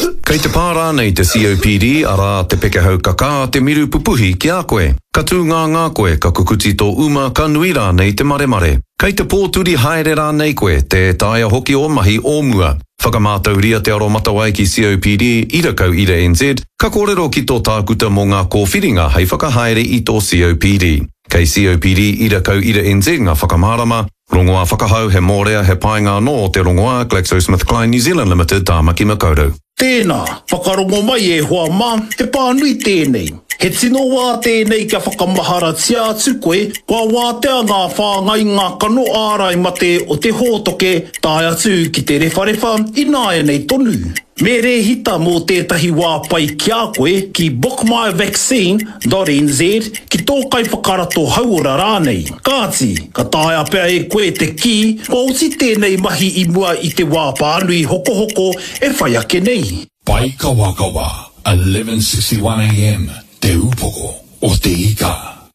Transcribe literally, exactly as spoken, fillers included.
Kei te pārā nei te C O P D ara te pekehau kaka te miru pupuhi ki a koe. Ka tū ngā ngā koe ka kukuti tō uma ka nui rā nei te mare mare. Kei te pōturi haere rā nei koe te taia hoki o mahi o mua. Whakamātau ria te aro matawai ki C O P D ira kau ira N Z, ka kōrero ki tō tākuta mō ngā kōwhiringa hei whakahaere i tō C O P D. Kei C O P D ira kau ira N Z ngā whakamārama, rongoa whakahau he mōrea he painga no o te rongoa GlaxoSmithKline New Zealand Limited tāmaki makaurau. Tēnā, whakarongo mai e hoa mā, he pānui tēnei. He tino wā tēnei kia whakamahara tia atu koe, kua wātea ngā whāngai ngā kano ārai mate o te hōtoke, tāi atu ki te rewharewa, i nāia nei tonu. Me re hita mō tētahi wā pai kia koe ki book my vaccine dot N Z ki tōkai whakarato hauora rānei. Kāti, ka tāia pia e koe te ki, ko uti tēnei mahi i mua i te wā pānui hoko hoko e whai ake nei. Pai kawa kawa, eleven sixty-one A M, te upoko o te ika.